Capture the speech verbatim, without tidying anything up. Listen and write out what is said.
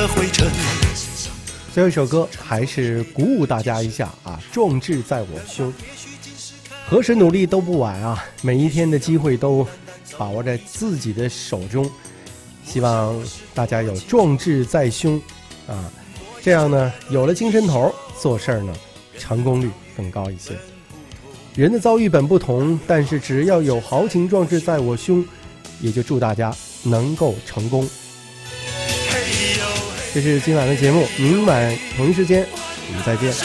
的灰尘。 最后一首歌还是鼓舞大家一下啊！壮志在我胸，何时努力都不晚啊！每一天的机会都把握在自己的手中，希望大家有壮志在胸啊！这样呢，有了精神头，做事儿呢成功率更高一些。人的遭遇本不同，但是只要有豪情壮志在我胸，也就祝大家能够成功。这是今晚的节目，明晚同一时间我们再见。